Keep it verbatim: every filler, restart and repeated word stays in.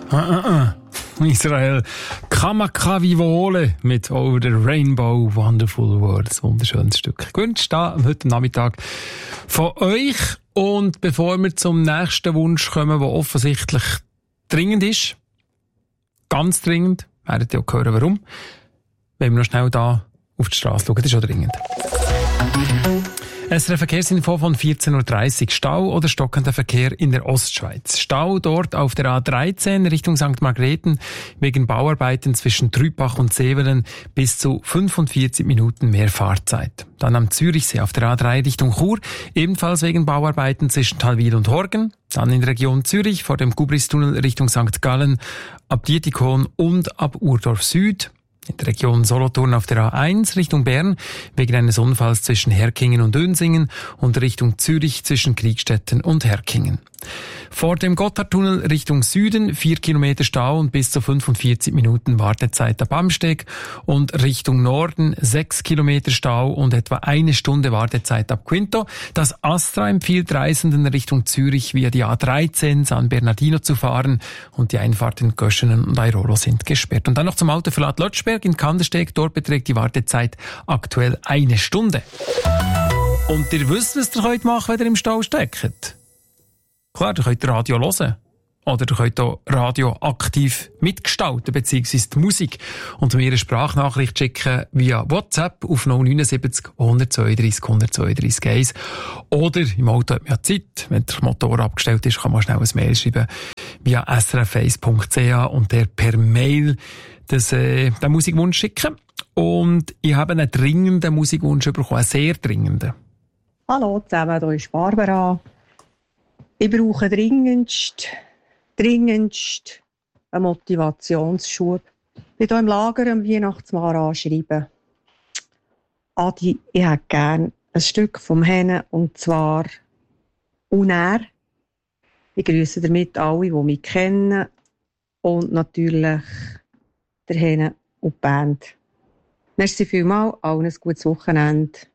Ah, ah, ah. Israel Kamakavivole mit Over the Rainbow, Wonderful World. Ein wunderschönes Stück. Gewünscht da heute Nachmittag von euch. Und bevor wir zum nächsten Wunsch kommen, der offensichtlich dringend ist, ganz dringend, werdet ihr auch hören, warum, wenn wir noch schnell da auf die Straße schauen. Das ist schon dringend. S R F Verkehrsinfo von vierzehn Uhr dreißig. Stau oder stockender Verkehr in der Ostschweiz. Stau dort auf der A dreizehn Richtung Sankt Margrethen wegen Bauarbeiten zwischen Trübach und Sevelen bis zu fünfundvierzig Minuten mehr Fahrzeit. Dann am Zürichsee auf der A drei Richtung Chur, ebenfalls wegen Bauarbeiten zwischen Talwil und Horgen. Dann in der Region Zürich vor dem Gubristunnel Richtung Sankt Gallen, ab Dietikon und ab Urdorf Süd. In der Region Solothurn auf der A eins Richtung Bern wegen eines Unfalls zwischen Herkingen und Dönsingen und Richtung Zürich zwischen Kriegstetten und Herkingen. Vor dem Gotthardtunnel Richtung Süden vier Kilometer Stau und bis zu fünfundvierzig Minuten Wartezeit ab Amsteg und Richtung Norden sechs Kilometer Stau und etwa eine Stunde Wartezeit ab Quinto. Das Astra empfiehlt Reisenden Richtung Zürich via die A dreizehn San Bernardino zu fahren und die Einfahrten Göschenen und Airolo sind gesperrt. Und dann noch zum Autoverlad Lötschberg in Kandersteg. Dort beträgt die Wartezeit aktuell eine Stunde. Und ihr wisst, was ihr heute machen könnt, wenn ihr im Stau steckt. Klar, ihr könnt Radio hören. Oder ihr könnt auch Radio aktiv mitgestalten, beziehungsweise die Musik. Und mir eine Sprachnachricht schicken via WhatsApp auf null neun sieben null eins zwei drei null eins zwei drei eins. Oder im Auto hat man ja Zeit. Wenn der Motor abgestellt ist, kann man schnell ein Mail schreiben via s r f eins punkt c a und der per Mail das, äh, den Musikwunsch schicken. Und ich habe einen dringenden Musikwunsch bekommen, einen sehr dringenden. Hallo zusammen, hier ist Barbara. Ich brauche dringendst, dringendst einen Motivationsschub. Ich bin hier im Lager am Weihnachtsmarkt anschreiben. Adi, ich hätte gerne ein Stück vom Henne, und zwar «Unair». Ich grüße damit alle, die mich kennen, und natürlich der Henne und die Band. Merci vielmals, allen ein gutes Wochenende.